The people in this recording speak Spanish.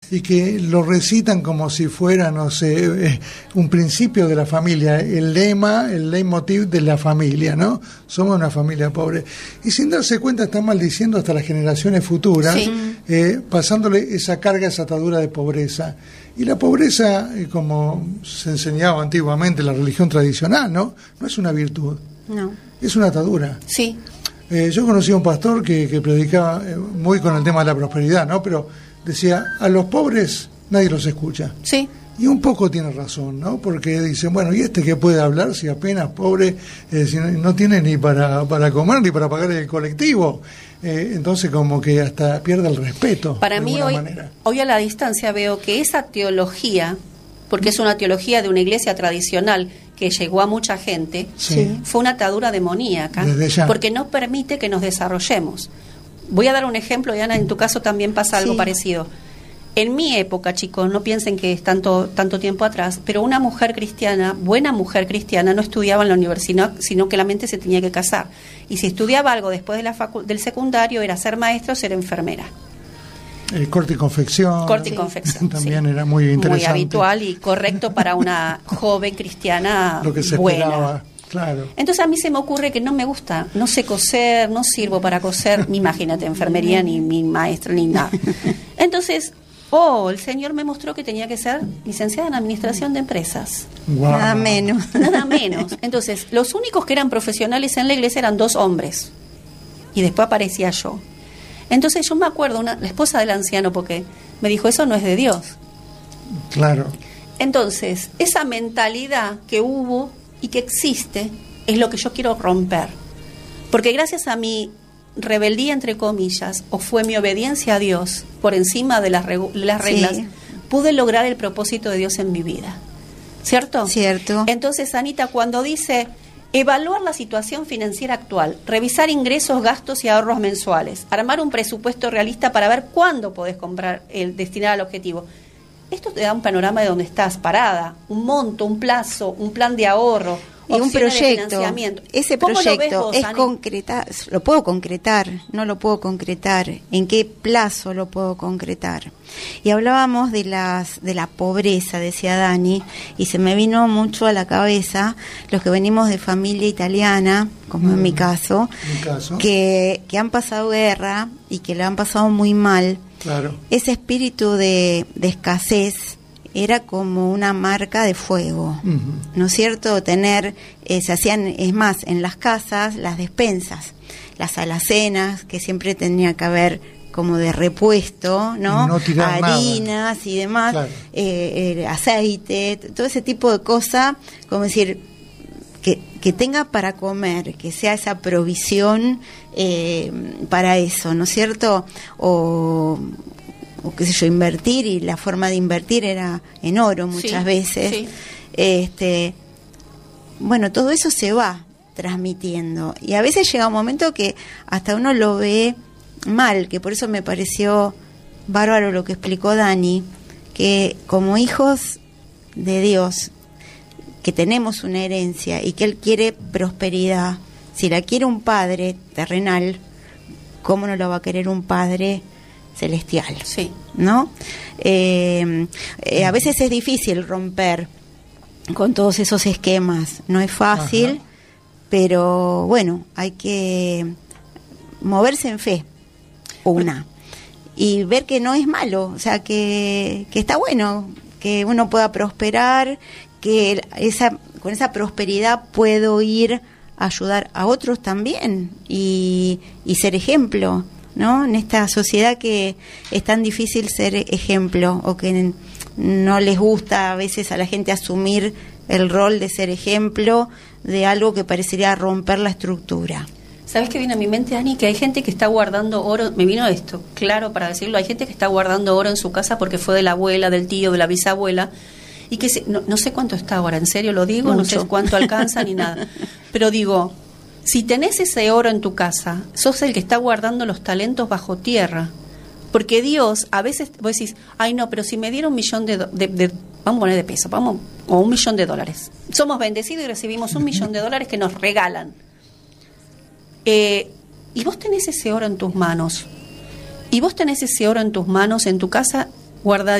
y que lo recitan como si fuera, no sé, un principio de la familia, el lema, el leitmotiv de la familia, ¿no? Somos una familia pobre. Y sin darse cuenta están maldiciendo hasta las generaciones futuras, pasándole esa carga, esa atadura de pobreza. Y la pobreza, como se enseñaba antiguamente en la religión tradicional, ¿no? No es una virtud, no, es una atadura. Sí. Yo conocí a un pastor que predicaba muy con el tema de la prosperidad, ¿no? Pero decía, a los pobres nadie los escucha. Sí. Y un poco tiene razón, ¿no? Porque dicen, bueno, ¿y este qué puede hablar si apenas pobre, si no tiene ni para comer ni para pagar el colectivo? Entonces como que hasta pierde el respeto. Para mí hoy a la distancia veo que esa teología, porque es una teología de una iglesia tradicional que llegó a mucha gente, fue una atadura demoníaca, porque no permite que nos desarrollemos. Voy a dar un ejemplo, y Ana, en tu caso también pasa algo parecido. En mi época, chicos, no piensen que es tanto tiempo atrás, pero una mujer cristiana, buena mujer cristiana, no estudiaba en la universidad, sino que la mente se tenía que casar. Y si estudiaba algo después de del secundario, era ser maestra o ser enfermera. Corte y confección. Corte y confección. También era muy interesante. Muy habitual y correcto para una joven cristiana lo que se buena. Esperaba, claro. Entonces a mí se me ocurre que no me gusta, no sé coser, no sirvo para coser, ni imagínate, enfermería, ni maestra, ni nada. Entonces, el Señor me mostró que tenía que ser licenciada en Administración de Empresas. Wow. Nada menos. Nada menos. Entonces, los únicos que eran profesionales en la iglesia eran 2 hombres. Y después aparecía yo. Entonces yo me acuerdo, la esposa del anciano, porque me dijo, eso no es de Dios. Claro. Entonces, esa mentalidad que hubo y que existe es lo que yo quiero romper. Porque gracias a mi rebeldía, entre comillas, o fue mi obediencia a Dios por encima de las reglas, pude lograr el propósito de Dios en mi vida. ¿Cierto? Cierto. Entonces, Anita, cuando dice evaluar la situación financiera actual, revisar ingresos, gastos y ahorros mensuales, armar un presupuesto realista para ver cuándo podés destinar al objetivo. Esto te da un panorama de dónde estás parada, un monto, un plazo, un plan de ahorro, y un proyecto. Ese proyecto es concretar, lo puedo concretar, no lo puedo concretar, en qué plazo lo puedo concretar. Y hablábamos de la pobreza, decía Dani, y se me vino mucho a la cabeza los que venimos de familia italiana, como en mi caso, que han pasado guerra y que le han pasado muy mal. Claro. Ese espíritu de escasez era como una marca de fuego, ¿no es cierto? Se hacían, es más, en las casas, las despensas, las alacenas, que siempre tenía que haber como de repuesto, ¿no? Harinas nada. Y demás, claro. Aceite, todo ese tipo de cosas, como decir, que tenga para comer, que sea esa provisión para eso, ¿no es cierto? O qué sé yo, invertir, y la forma de invertir era en oro muchas veces. Sí. Bueno, todo eso se va transmitiendo, y a veces llega un momento que hasta uno lo ve mal, que por eso me pareció bárbaro lo que explicó Dani, que como hijos de Dios, que tenemos una herencia y que Él quiere prosperidad, si la quiere un padre terrenal, ¿cómo no la va a querer un padre celestial? Sí. ¿No? A veces es difícil romper con todos esos esquemas, no es fácil. Ajá. Pero bueno, hay que moverse en fe, y ver que no es malo, o sea, que está bueno, que uno pueda prosperar, que con esa prosperidad puedo ir a ayudar a otros también y ser ejemplo, ¿no? En esta sociedad que es tan difícil ser ejemplo, o que no les gusta a veces a la gente asumir el rol de ser ejemplo de algo que parecería romper la estructura. ¿Sabes qué viene a mi mente, Ani? Que hay gente que está guardando oro, me vino esto, claro, para decirlo, hay gente que está guardando oro en su casa porque fue de la abuela, del tío, de la bisabuela, y que no sé cuánto está ahora, en serio lo digo, no sé cuánto alcanza ni nada, pero digo, si tenés ese oro en tu casa, sos el que está guardando los talentos bajo tierra, porque Dios, a veces vos decís, ay no, pero si me diera $1 millón vamos a poner de peso, o $1 millón, somos bendecidos y recibimos $1 millón que nos regalan, y vos tenés ese oro en tus manos, en tu casa guardado.